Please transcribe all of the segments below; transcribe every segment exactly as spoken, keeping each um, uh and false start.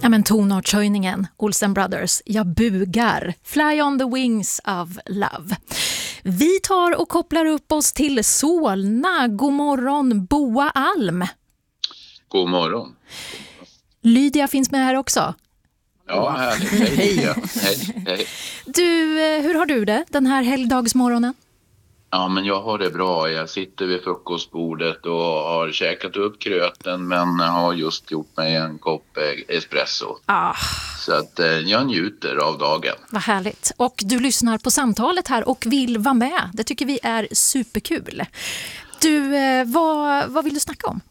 Ja, men tonartshöjningen, Olsen Brothers, jag bugar. Fly on the wings of love. Vi tar och kopplar upp oss till Solna. God morgon, Boa Alm. God morgon. Lydia finns med här också. Ja, härligt. Hej. Hej, hej. Du, hur har du det den här helgdagsmorgonen? Ja, men jag har det bra. Jag sitter vid frukostbordet och har käkat upp kröten, men har just gjort mig en kopp espresso. Ah. Så att eh, jag njuter av dagen. Vad härligt. Och du lyssnar på samtalet här och vill vara med. Det tycker vi är superkul. Du, eh, vad, vad vill du snacka om?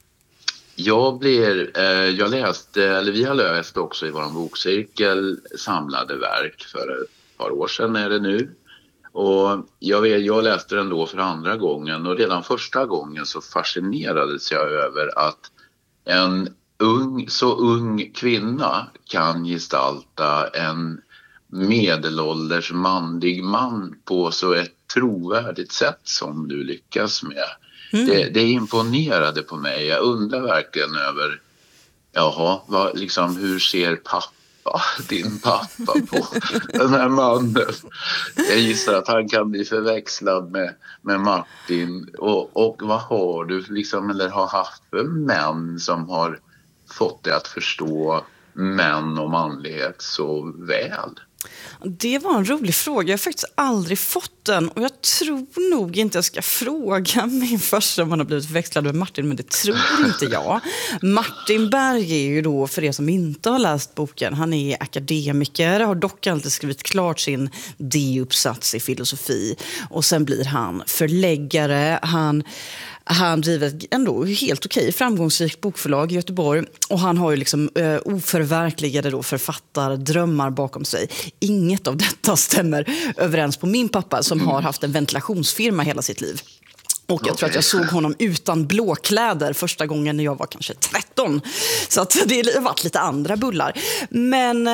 Jag blir, eh, jag läste, eller vi har läst också i vår bokcirkel samlade verk för ett par år sedan är det nu. Och jag, vet, jag läste den då för andra gången och redan första gången så fascinerades jag över att en ung, så ung kvinna kan gestalta en medelålders manlig man på så ett trovärdigt sätt som du lyckas med. Mm. Det, det imponerade på mig. Jag undrar verkligen över, jaha, vad, liksom, hur ser pappa, din pappa på den här mannen? Jag gissar att han kan bli förväxlad med, med Martin. Och, och vad har du liksom, eller har haft för män som har fått dig att förstå män och manlighet så väl? Det var en rolig fråga. Jag har faktiskt aldrig fått den. Och jag tror nog inte jag ska fråga min farsa om han har blivit förväxlad med Martin. Men det tror inte jag. Martin Berg är ju då, för er som inte har läst boken, han är akademiker. Har dock alltid skrivit klart sin D-uppsats i filosofi. Och sen blir han förläggare. Han... Han driver ett ändå helt okej framgångsrikt bokförlag i Göteborg och han har ju liksom eh, oförverkligade då författardrömmar bakom sig. Inget av detta stämmer överens på min pappa som har haft en ventilationsfirma hela sitt liv. Och jag tror att jag såg honom utan blåkläder första gången när jag var kanske tretton. Så att det har varit lite andra bullar. Men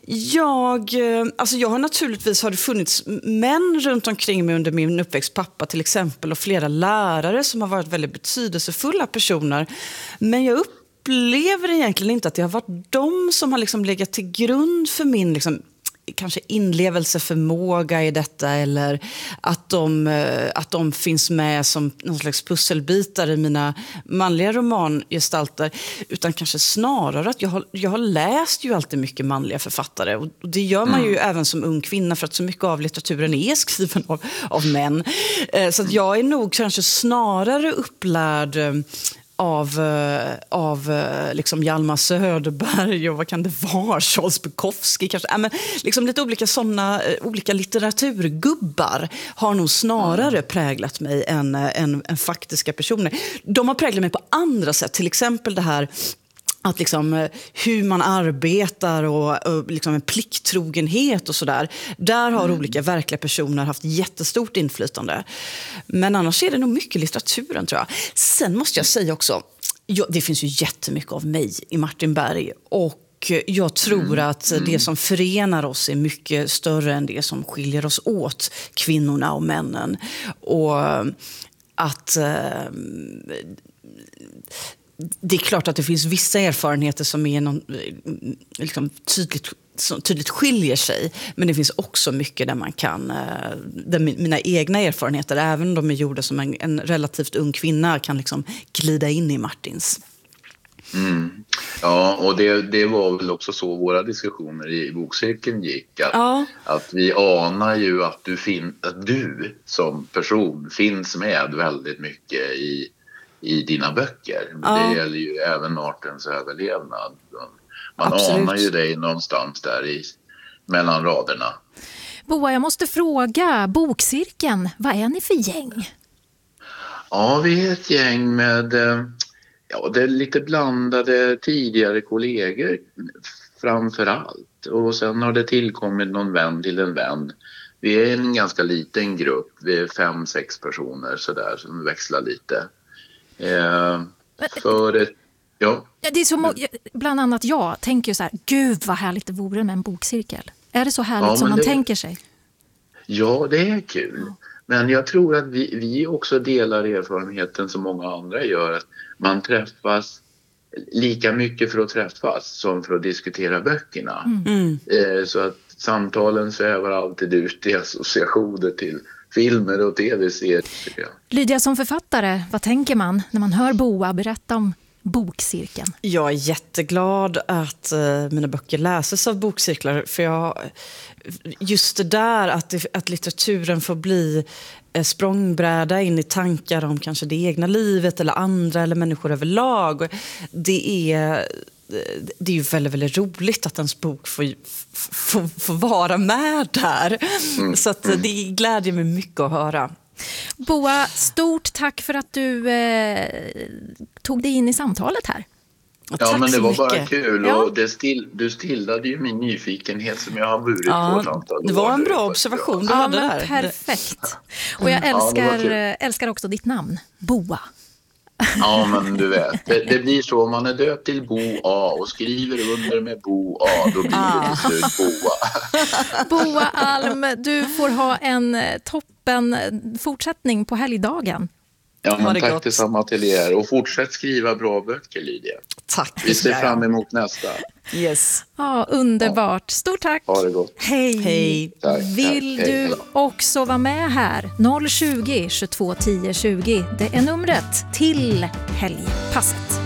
jag, alltså jag har naturligtvis har det funnits män runt omkring mig under min uppväxt, pappa till exempel, och flera lärare som har varit väldigt betydelsefulla personer. Men jag upplever egentligen inte att det har varit de som har liksom legat till grund för min liksom kanske inlevelseförmåga i detta, eller att de, att de finns med som någon slags pusselbitar i mina manliga romangestalter, utan kanske snarare att jag har, jag har läst ju alltid mycket manliga författare, och det gör man ju mm. även som ung kvinna, för att så mycket av litteraturen är skriven av, av män. Så att jag är nog kanske snarare upplärd av, av liksom Hjalmar Söderberg och vad kan det vara, Charles Bukowski kanske. Äh, men liksom lite olika sådana olika litteraturgubbar har nog snarare mm. präglat mig än, än, än faktiska personer. De har präglat mig på andra sätt, till exempel det här att liksom hur man arbetar och, och liksom en plikttrogenhet och sådär. Där har mm. olika verkliga personer haft jättestort inflytande. Men annars är det nog mycket litteraturen, tror jag. Sen måste jag säga också, ja, det finns ju jättemycket av mig i Martin Berg, och jag tror mm. att mm. det som förenar oss är mycket större än det som skiljer oss åt, kvinnorna och männen. Och att Eh, det är klart att det finns vissa erfarenheter som är någon, liksom tydligt, som tydligt skiljer sig. Men det finns också mycket där man kan, där mina egna erfarenheter, även om de är gjorda som en, en relativt ung kvinna, kan liksom glida in i Martins. Mm. Ja, och det, det var väl också så våra diskussioner i bokcirkeln gick. Att, ja. att vi anar ju att du, fin, att du som person finns med väldigt mycket i i dina böcker. Men ja. Det gäller ju även artens överlevnad. Man Absolut. anar ju dig någonstans där i, mellan raderna. Boa, jag måste fråga, bokcirkeln, vad är ni för gäng? Ja, vi är ett gäng med, ja, det är lite blandade tidigare kollegor framför allt. Och sen har det tillkommit någon vän till en vän. Vi är en ganska liten grupp, vi är fem, sex personer sådär som växlar lite. Eh, för det, ja. Det är så, bland annat jag tänker så här, gud vad härligt det vore med en bokcirkel. Är det så härligt ja, som man det, tänker sig? Ja, det är kul. Men jag tror att vi, vi också delar erfarenheten som många andra gör. Att man träffas lika mycket för att träffas som för att diskutera böckerna. Mm. Eh, så att samtalen svävar alltid ut i associationer till filmer och tv-serier. Lydia, som författare, vad tänker man när man hör Boa berätta om bokcirkeln? Jag är jätteglad att uh, mina böcker läses av bokcirklar, för jag, just det där att, det, att litteraturen får bli uh, språngbräda in i tankar om kanske det egna livet eller andra eller människor överlag. Det är, det är ju väldigt, väldigt roligt att ens bok får, får, får vara med där. Mm. Så att det glädjer mig mycket att höra. Boa, stort tack för att du eh, tog dig in i samtalet här. Ja, tack men det var mycket. bara kul. Ja. Och det still, du stillade ju min nyfikenhet som jag har burit Ja, på ett antal år. det var en bra observation du Ja, hade men där. perfekt. Och jag Ja, det var älskar, kul. älskar också ditt namn, Boa. Ja, men du vet, det, det blir så om man är döpt till Bo A och skriver under med Bo A, då blir det till slut Boa. Boa Alm, du får ha en toppen fortsättning på helgdagen. Ja, Ha men det tack gott. detsamma till er. Och fortsätt skriva bra böcker, Lydia. Tack. Vi ser fram emot nästa. Yes. Ja, underbart. Stort tack. Ha det gott. Hej. Hej. Tack, Vill tack, hej, du hej. också vara med här? noll tjugo, tjugotvå tio tjugo. Det är numret till helgpasset.